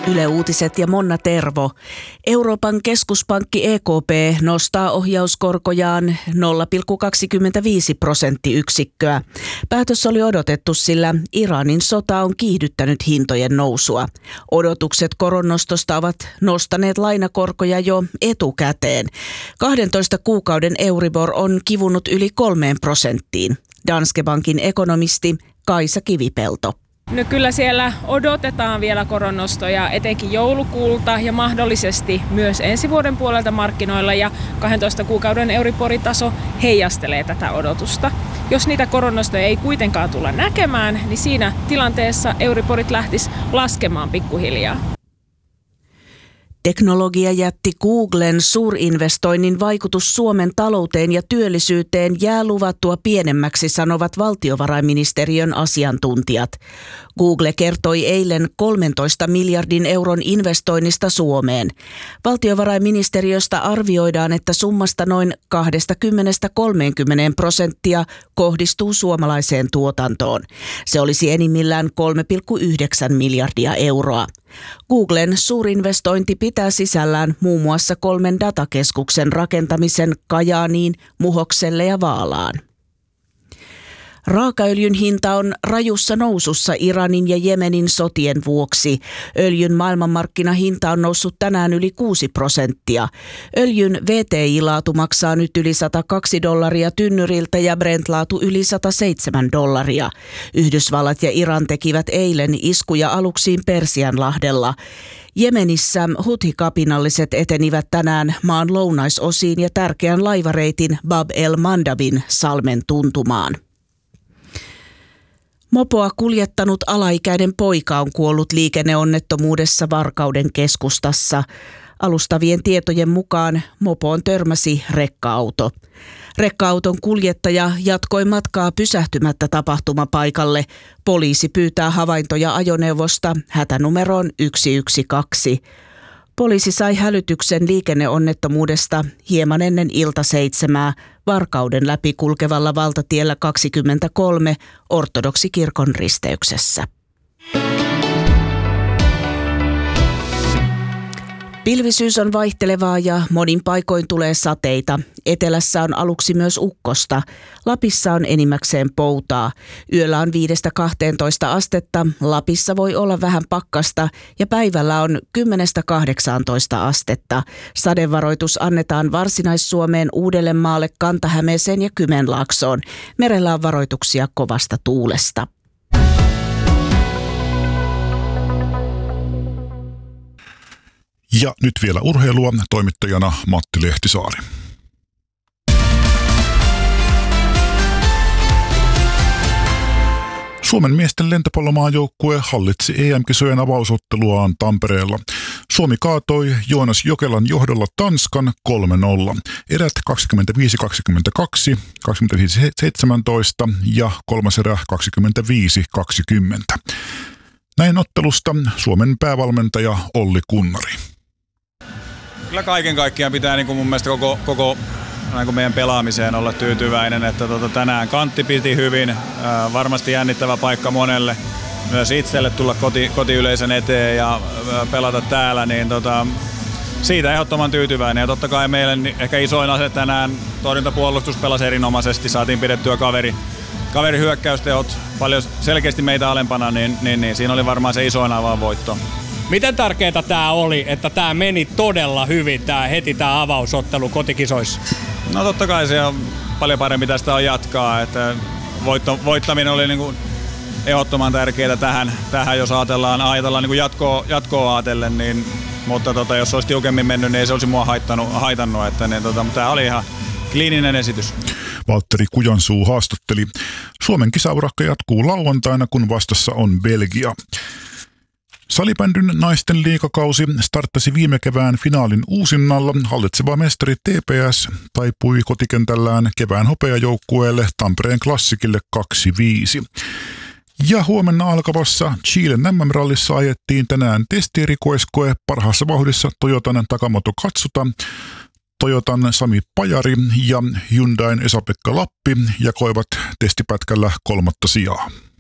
Yle Uutiset ja Monna Tervo. Euroopan keskuspankki EKP nostaa ohjauskorkojaan 0,25 prosenttiyksikköä. Päätös oli odotettu, sillä Iranin sota on kiihdyttänyt hintojen nousua. Odotukset koronnostosta ovat nostaneet lainakorkoja jo etukäteen. 12 kuukauden Euribor on kivunut yli 3%. Danske Bankin ekonomisti Kaisa Kivipelto. No kyllä siellä odotetaan vielä koronnostoja etenkin joulukuulta ja mahdollisesti myös ensi vuoden puolelta markkinoilla, ja 12 kuukauden Euribor-taso heijastelee tätä odotusta. Jos niitä koronnostoja ei kuitenkaan tulla näkemään, niin siinä tilanteessa Euriborit lähtisi laskemaan pikkuhiljaa. Teknologiajätti Googlen suurinvestoinnin vaikutus Suomen talouteen ja työllisyyteen jää luvattua pienemmäksi, sanovat valtiovarainministeriön asiantuntijat. Google kertoi eilen 13 miljardin euron investoinnista Suomeen. Valtiovarainministeriöstä arvioidaan, että summasta noin 20-30% kohdistuu suomalaiseen tuotantoon. Se olisi enimmillään 3,9 miljardia euroa. Googlen suurinvestointi pitää sisällään muun muassa 3 datakeskuksen rakentamisen Kajaaniin, Muhokselle ja Vaalaan. Raakaöljyn hinta on rajussa nousussa Iranin ja Jemenin sotien vuoksi. Öljyn maailmanmarkkinahinta on noussut tänään yli 6%. Öljyn WTI-laatu maksaa nyt yli $102 tynnyriltä ja Brent-laatu yli $107. Yhdysvallat ja Iran tekivät eilen iskuja aluksiin Persianlahdella. Jemenissä Huthi-kapinalliset etenivät tänään maan lounaisosiin ja tärkeän laivareitin Bab el-Mandabin salmen tuntumaan. Mopoa kuljettanut alaikäinen poika on kuollut liikenneonnettomuudessa Varkauden keskustassa. Alustavien tietojen mukaan mopoon törmäsi rekka-auto. Rekka-auton kuljettaja jatkoi matkaa pysähtymättä tapahtumapaikalle. Poliisi pyytää havaintoja ajoneuvosta hätänumeroon 112. Poliisi sai hälytyksen liikenneonnettomuudesta hieman ennen 6:00 Varkauden läpi kulkevalla valtatiellä 23 ortodoksikirkon risteyksessä. Pilvisyys on vaihtelevaa ja monin paikoin tulee sateita. Etelässä on aluksi myös ukkosta. Lapissa on enimmäkseen poutaa. Yöllä on 5-12 astetta. Lapissa voi olla vähän pakkasta ja päivällä on 10-18 astetta. Sadevaroitus annetaan Varsinais-Suomeen, Uudellemaalle, Kanta-Hämeeseen ja Kymenlaaksoon. Merellä on varoituksia kovasta tuulesta. Ja nyt vielä urheilua, toimittajana Matti Lehtisaari. Suomen miesten lentopallomaajoukkue hallitsi EM-kisojen avausotteluaan Tampereella. Suomi kaatoi Joonas Jokelan johdolla Tanskan 3-0. Erät 25-22, 25-17 ja kolmas erä 25-20. Näin ottelusta Suomen päävalmentaja Olli Kunnari. Kyllä kaiken kaikkiaan pitää mun mielestä koko meidän pelaamiseen olla tyytyväinen, että tänään kantti piti hyvin, varmasti jännittävä paikka monelle, myös itselle tulla kotiyleisön eteen ja pelata täällä, niin siitä ehdottoman tyytyväinen. Ja totta kai meille ehkä isoin ase tänään, torjuntapuolustus pelasi erinomaisesti, saatiin pidettyä kaverihyökkäystehot paljon selkeästi meitä alempana, niin siinä oli varmaan se isoin avainvoitto. Miten tärkeää tämä oli, että tämä meni todella hyvin, tämä avausottelu kotikisoissa? No totta kai se on paljon parempi tästä on jatkaa, että voittaminen oli ehdottoman tärkeää tähän jos ajatellaan jatkoa ajatellen, niin, mutta jos olisi tiukemmin mennyt, niin ei se olisi mua haitannut että mutta tämä oli ihan kliininen esitys. Valtteri Kujansuu haastatteli. Suomen kisaurakka jatkuu lauantaina, kun vastassa on Belgia. Salibändyn naisten liigakausi starttasi viime kevään finaalin uusinnalla. Hallitseva mestari TPS taipui kotikentällään kevään hopeajoukkueelle Tampereen Klassikille 2-5. Ja huomenna alkavassa Chilen MM-rallissa ajettiin tänään testierikoiskoe parhaassa vauhdissa Toyotan Takamoto Katsuta. Toyotan Sami Pajari ja Hyundain Esa-Pekka Lappi jakoivat testipätkällä 3. sijaa.